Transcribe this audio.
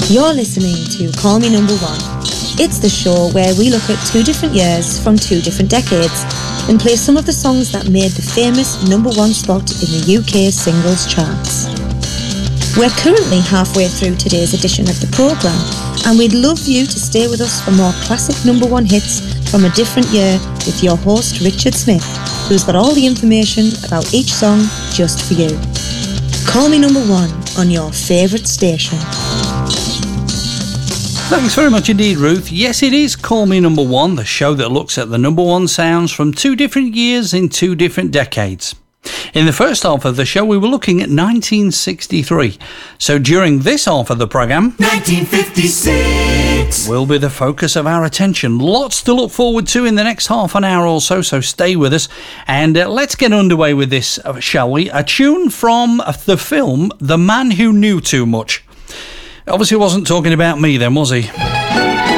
You're listening to Call Me Number One. It's the show where we look at 2 different years from 2 different decades and play some of the songs that made the famous number 1 spot in the UK singles charts. We're currently halfway through today's edition of the programme, and we'd love you to stay with us for more classic number 1 hits from a different year with your host Richard Smith, who's got all the information about each song just for you. Call Me Number One on your favourite station. Thanks very much indeed, Ruth. Yes, it is Call Me Number One, the show that looks at the number 1 sounds from 2 different years in 2 different decades. In the first half of the show, we were looking at 1963. So during this half of the programme, 1956 will be the focus of our attention. Lots to look forward to in the next half an hour or so stay with us. And let's get underway with this, shall we? A tune from the film The Man Who Knew Too Much. Obviously wasn't talking about me then, was he?